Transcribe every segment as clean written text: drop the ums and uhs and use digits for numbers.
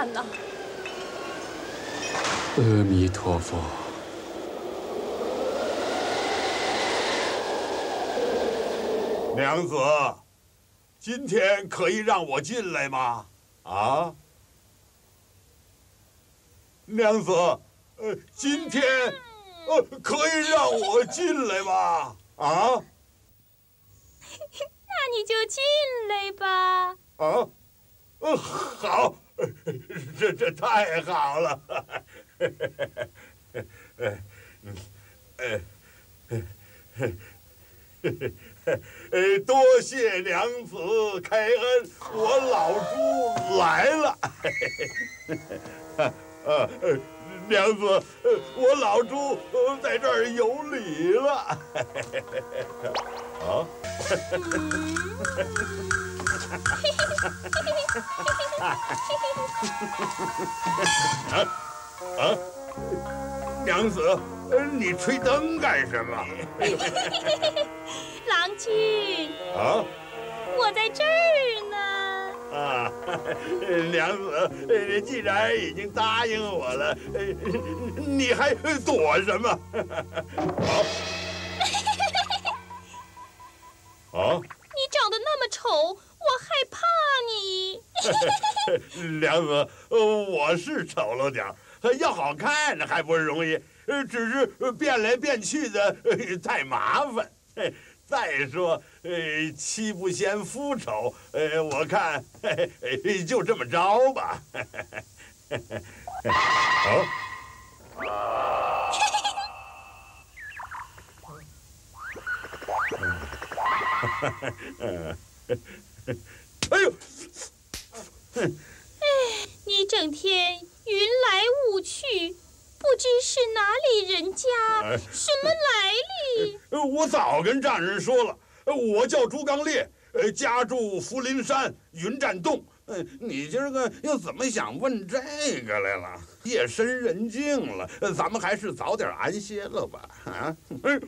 办呢？ 阿弥陀佛。 娘子，今天可以让我进来吗？啊？娘子，今天可以让我进来吗？啊？ 那你就进来吧。 啊？好，这太好了。多谢娘子开恩，我老猪来了。娘子，我老猪在这儿有礼了。啊？娘子，你吹灯干什么？ 郎君， 啊？ 我在这儿呢。 啊，娘子，你既然已经答应我了，你还躲什么？啊？ 你长得那么丑，我害怕你。 娘子，我是丑陋点儿，要好看还不容易，只是变来变去的太麻烦。再说，妻不嫌夫丑，我看就这么着吧。好。哎呦！ 你整天云来雾去，不知是哪里人家，什么来历？ 我早跟丈人说了，我叫朱刚烈，家住福林山云栈洞。你今儿个又怎么想问这个来了？夜深人静了，咱们还是早点安歇了吧。啊！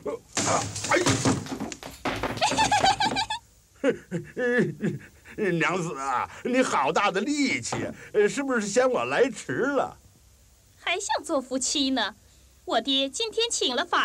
娘子啊，你好大的力气，是不是嫌我来迟了？ 还想做夫妻呢？我爹今天请了法